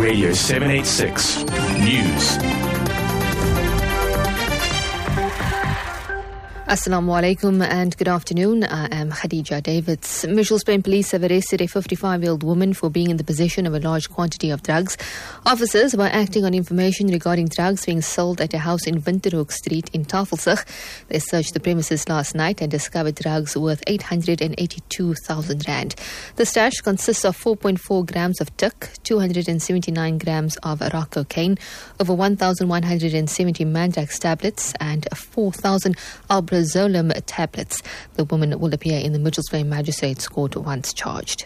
Radio 786 News. Assalamu alaikum and good afternoon. I am Khadija Davids. Mitchells Plain police have arrested a 55-year-old woman for being in the possession of a large quantity of drugs. Officers were acting on information regarding drugs being sold at a house in Winterhoek Street in Tafelsig. They searched the premises last night and discovered drugs worth 882,000 rand. The stash consists of 4.4 grams of tuk, 279 grams of rock cocaine, over 1,170 Mandrax tablets and 4,000 Alprazolam tablets. The woman will appear in the Mitchells Plain Magistrates Court once charged.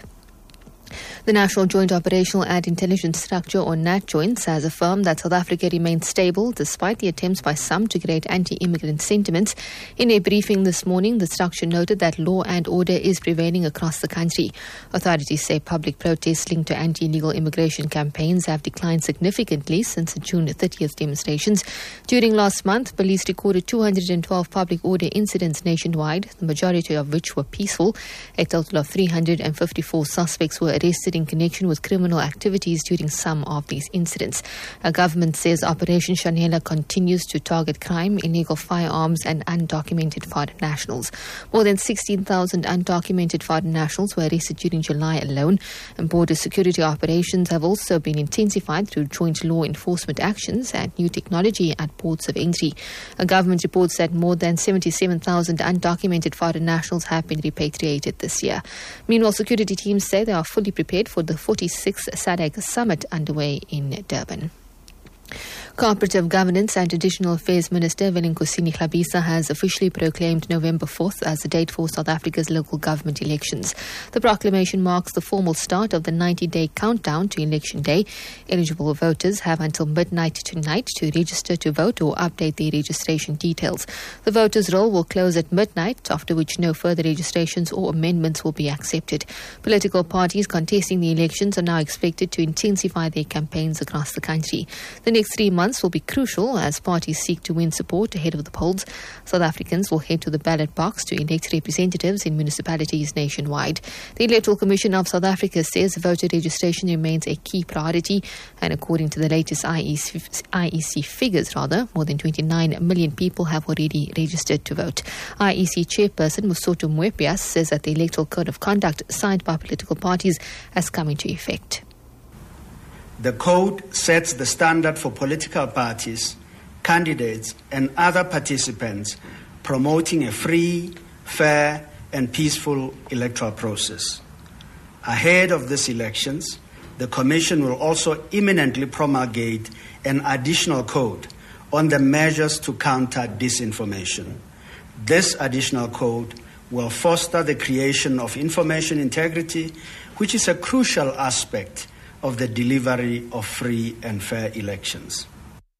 The National Joint Operational and Intelligence Structure, or NATJOINT, has affirmed that South Africa remains stable despite the attempts by some to create anti-immigrant sentiments. In a briefing this morning, the structure noted that law and order is prevailing across the country. Authorities say public protests linked to anti-illegal immigration campaigns have declined significantly since the June 30th demonstrations. During last month, police recorded 212 public order incidents nationwide, the majority of which were peaceful. A total of 354 suspects were arrested in connection with criminal activities during some of these incidents. Our government says Operation Shanela continues to target crime, illegal firearms and undocumented foreign nationals. More than 16,000 undocumented foreign nationals were arrested during July alone, and border security operations have also been intensified through joint law enforcement actions and new technology at ports of entry. Our government reports that more than 77,000 undocumented foreign nationals have been repatriated this year. Meanwhile, security teams say they are fully prepared for the 46th SADC summit underway in Durban. Cooperative Governance and Traditional Affairs Minister Velinkosini Hlabisa has officially proclaimed November 4th as the date for South Africa's local government elections. The proclamation marks the formal start of the 90-day countdown to Election Day. Eligible voters have until midnight tonight to register to vote or update their registration details. The voters' roll will close at midnight, after which no further registrations or amendments will be accepted. Political parties contesting the elections are now expected to intensify their campaigns across the country. The next 3 months will be crucial as parties seek to win support ahead of the polls. South Africans will head to the ballot box to elect representatives in municipalities nationwide. The Electoral Commission of South Africa says voter registration remains a key priority, and according to the latest IEC figures, more than 29 million people have already registered to vote. IEC chairperson Mosotho Mwepias says that the Electoral Code of Conduct signed by political parties has come into effect. The code sets the standard for political parties, candidates, and other participants promoting a free, fair, and peaceful electoral process. Ahead of these elections, the Commission will also imminently promulgate an additional code on the measures to counter disinformation. This additional code will foster the creation of information integrity, which is a crucial aspect of the delivery of free and fair elections.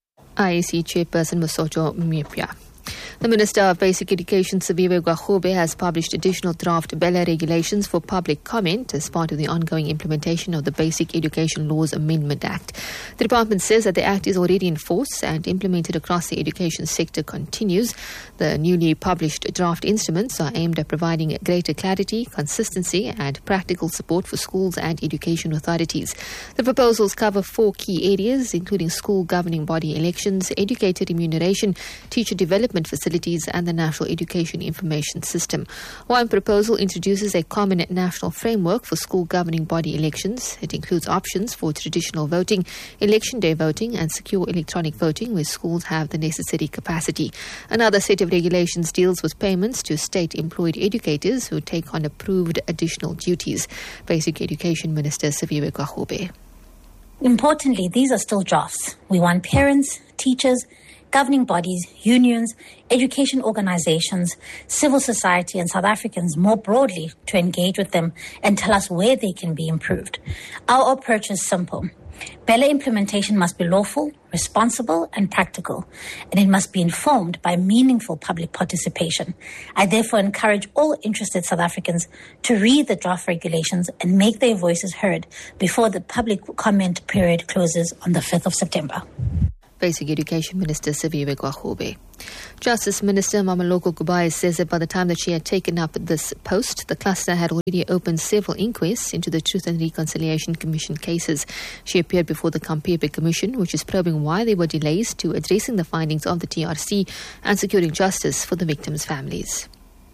IEC chairperson Mosotho Mwepias. The Minister of Basic Education, Siviwe Gwarube, has published additional draft Bella regulations for public comment as part of the ongoing implementation of the Basic Education Laws Amendment Act. The department says that the act is already in force and implemented across the education sector continues. The newly published draft instruments are aimed at providing greater clarity, consistency and practical support for schools and education authorities. The proposals cover 4 key areas, including school governing body elections, educator remuneration, teacher development facilities and the National Education Information System. One proposal introduces a common national framework for school governing body elections. It includes options for traditional voting, election day voting and secure electronic voting where schools have the necessary capacity. Another set of regulations deals with payments to state-employed educators who take on approved additional duties. Basic Education Minister Siviwe Gwarube. Importantly, these are still drafts. We want parents, teachers, governing bodies, unions, education organizations, civil society and South Africans more broadly to engage with them and tell us where they can be improved. Our approach is simple. Bella implementation must be lawful, responsible and practical, and it must be informed by meaningful public participation. I therefore encourage all interested South Africans to read the draft regulations and make their voices heard before the public comment period closes on the 5th of September. Basic Education Minister Siviwe Gwahobe. Justice Minister Mameloko Kubai says that by the time that she had taken up this post, the cluster had already opened several inquests into the Truth and Reconciliation Commission cases. She appeared before the Kampepe Commission, which is probing why there were delays to addressing the findings of the TRC and securing justice for the victims' families.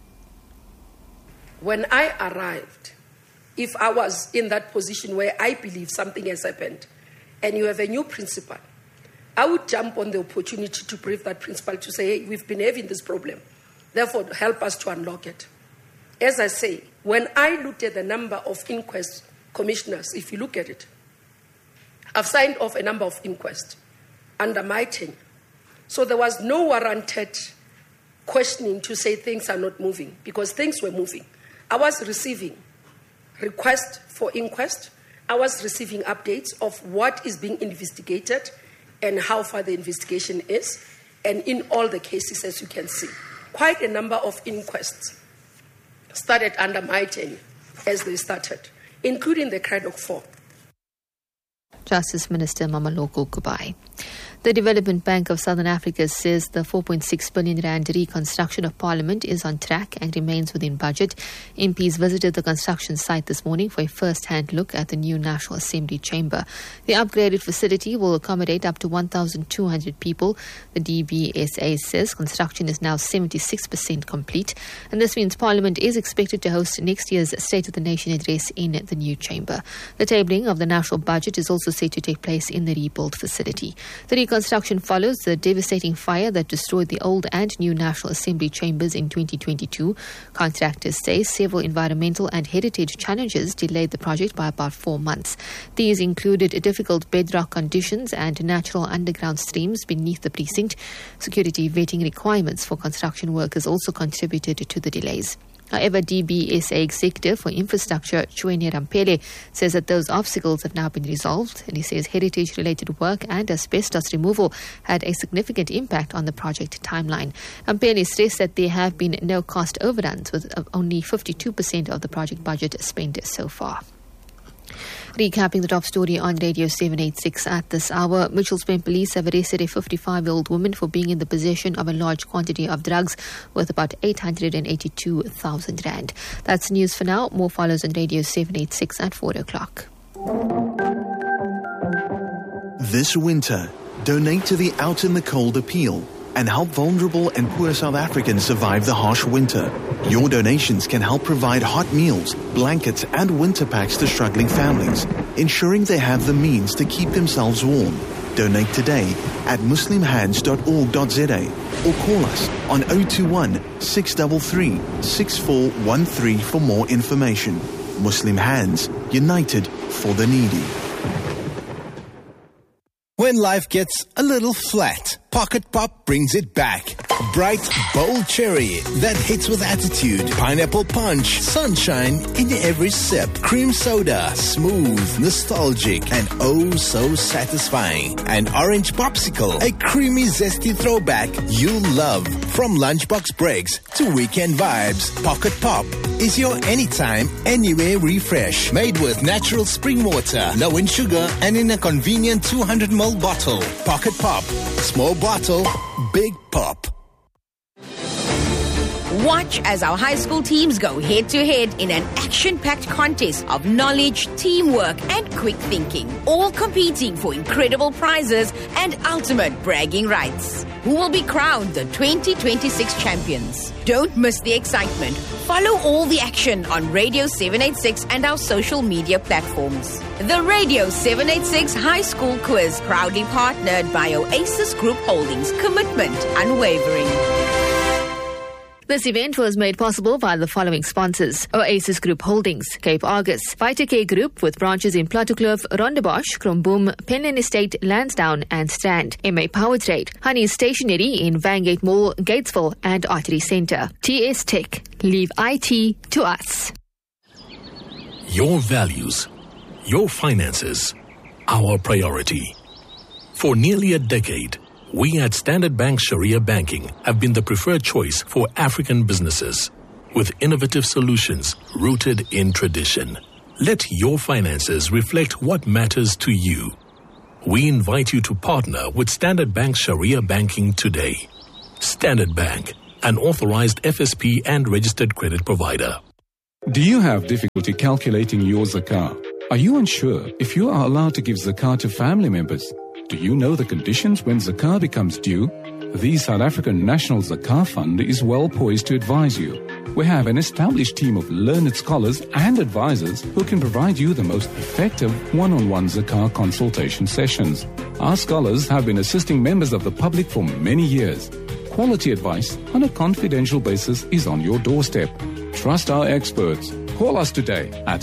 When I arrived, if I was in that position where I believe something has happened and you have a new principal, I would jump on the opportunity to brief that principal to say, hey, we've been having this problem. Therefore, help us to unlock it. As I say, when I looked at the number of inquest commissioners, if you look at it, I've signed off a number of inquests under my tenure. So there was no warranted questioning to say things are not moving, because things were moving. I was receiving requests for inquest. I was receiving updates of what is being investigated and how far the investigation is. And in all the cases, as you can see, quite a number of inquests started under my tenure as they started, including the Craddock 4. Justice Minister Mameloko Kubai. The Development Bank of Southern Africa says the 4.6 billion rand reconstruction of Parliament is on track and remains within budget. MPs visited the construction site this morning for a first-hand look at the new National Assembly chamber. The upgraded facility will accommodate up to 1,200 people. The DBSA says construction is now 76% complete, and this means Parliament is expected to host next year's State of the Nation address in the new chamber. The tabling of the national budget is also set to take place in the rebuilt facility. The reconstruction follows the devastating fire that destroyed the old and new National Assembly chambers in 2022. Contractors say several environmental and heritage challenges delayed the project by about 4 months. These included difficult bedrock conditions and natural underground streams beneath the precinct. Security vetting requirements for construction workers also contributed to the delays. However, DBSA Executive for Infrastructure, Chwene Rampele, says that those obstacles have now been resolved, and he says heritage-related work and asbestos removal had a significant impact on the project timeline. Rampele stressed that there have been no cost overruns, with only 52% of the project budget spent so far. Recapping the top story on Radio 786 at this hour, Mitchells Plain Police have arrested a 55-year-old woman for being in the possession of a large quantity of drugs worth about 882,000 rand. That's news for now. More follows on Radio 786 at 4 o'clock. This winter, donate to the Out in the Cold appeal and help vulnerable and poor South Africans survive the harsh winter. Your donations can help provide hot meals, blankets and winter packs to struggling families, ensuring they have the means to keep themselves warm. Donate today at muslimhands.org.za or call us on 021 633 6413 for more information. Muslim Hands, united for the needy. When life gets a little flat, Pocket Pop brings it back. Bright, bold cherry that hits with attitude. Pineapple punch, sunshine in every sip. Cream soda, smooth, nostalgic, and oh so satisfying. An orange popsicle, a creamy, zesty throwback you'll love. From lunchbox breaks to weekend vibes, Pocket Pop is your anytime, anywhere refresh. Made with natural spring water, low in sugar, and in a convenient 200ml bottle. Pocket Pop. Small bottle, big pop. Watch as our high school teams go head-to-head in an action-packed contest of knowledge, teamwork, and quick thinking, all competing for incredible prizes and ultimate bragging rights. Who will be crowned the 2026 champions? Don't miss the excitement. Follow all the action on Radio 786 and our social media platforms. The Radio 786 High School Quiz, proudly partnered by Oasis Group Holdings. Commitment unwavering. This event was made possible by the following sponsors: Oasis Group Holdings, Cape Argus, Vitacare Group with branches in Plattekloof, Rondebosch, Kromboom, Penland Estate, Lansdowne and Strand, MA Power Trade, Honey Stationery in Vangate Mall, Gatesville and Artery Centre, TS Tech, leave IT to us. Your values, your finances, our priority. For nearly a decade, we at Standard Bank Sharia Banking have been the preferred choice for African businesses, with innovative solutions rooted in tradition. Let your finances reflect what matters to you. we invite you to partner with Standard Bank Sharia Banking today. Standard Bank, an authorized FSP and registered credit provider. Do you have difficulty calculating your zakah? Are you unsure if you are allowed to give zakah to family members? Do you know the conditions when zakah becomes due? The South African National Zakah Fund is well poised to advise you. We have an established team of learned scholars and advisors who can provide you the most effective one-on-one zakah consultation sessions. Our scholars have been assisting members of the public for many years. Quality advice on a confidential basis is on your doorstep. Trust our experts. Call us today at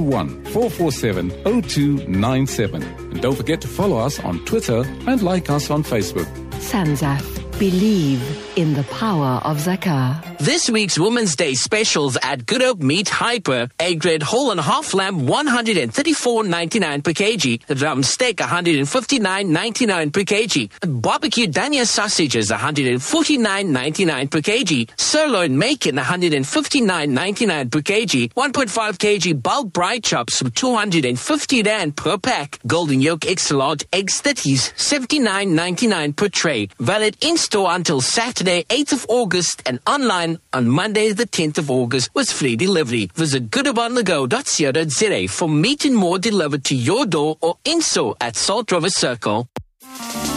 021-447-0297. And don't forget to follow us on Twitter and like us on Facebook. SANZAF. Believe in the power of zakah. This week's Women's Day specials at Good Hope Meat Hyper. A-grade whole and half lamb, $134.99 per kg. Drum steak, $159.99 per kg. Barbecue Dania sausages, $149.99 per kg. Sirloin bacon, $159.99 per kg. 1.5 kg bulk bride chops, $250 Rand per pack. Golden Yolk extra large eggs, $30s, $79.99 per tray. Valid in-store until Saturday, 8th of August, and online on Monday, the 10th of August, with free delivery. Visit goodabonthego.co.za for meat and more delivered to your door or in-store at Salt River Circle.